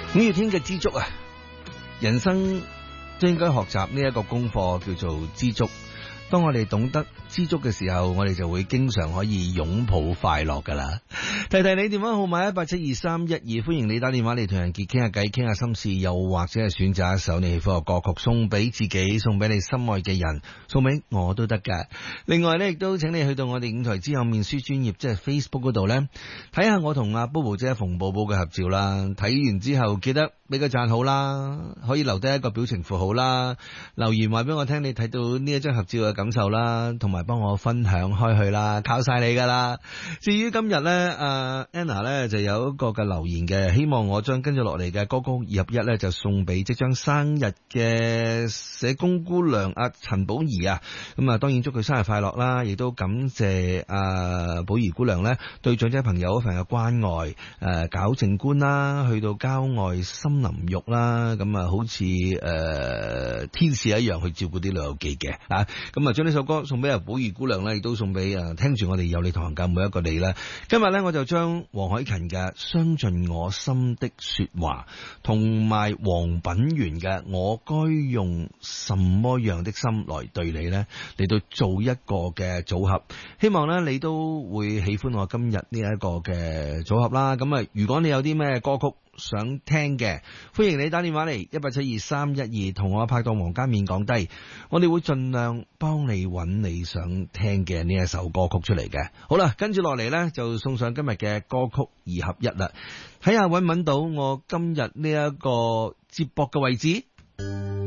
五月天嘅知足啊，人生都應該學習呢一個功課，叫做知足。當我哋懂得知足嘅時候，我哋就會經常可以擁抱快樂噶啦。提提你電話號碼1872312，歡迎你打電話嚟同人傑傾下偈，傾下心事，又或者係選擇一首你喜歡嘅歌曲，送俾自己，送俾你心愛嘅人，送俾我都得噶。另外呢，亦都請你去到我哋五台之後面書專頁，即係 Facebook 嗰度呢，睇下我同阿 Bobo 姐馮寶寶嘅合照啦。睇完之後記得俾個讚好啦，可以留低一個表情符號啦，留言話俾我聽你睇到呢一張合照嘅感受啦，同埋幫我分享開去啦，靠晒你噶啦。至於今日呢，Anna 呢就有一個嘅留言嘅，希望我將跟住落嚟嘅歌曲二合一呢就送俾即將生日嘅社工姑娘阿陳寶儀啊。咁啊，當然祝佢生日快樂啦，亦都感謝寶儀姑娘呢對長者朋友一份嘅關愛，搞靜觀啦，去到郊外森林浴啦，咁啊好似天使一樣去照顧啲老友記嘅啊。咁啊將呢首歌送俾阿寶儀姑娘呢，亦都送俾聽住我哋有你同行教每一個你啦。今日呢，我就將黃凱芹嘅傷盡我心的說話，同埋黃品源嘅我該用什麼樣的心來對你呢，嚟到做一個嘅組合。希望呢，你都會喜歡我今日呢一個嘅組合啦。咁啊，如果你有啲咩歌曲想聽嘅，歡迎你打電話嚟1872312，同我拍檔黃家面講低，我哋會盡量幫你揾你想聽嘅呢一首歌曲出嚟嘅。好啦，跟住落嚟呢，就送上今日嘅歌曲二合一啦，睇下揾唔揾到我今日呢一個接駁嘅位置。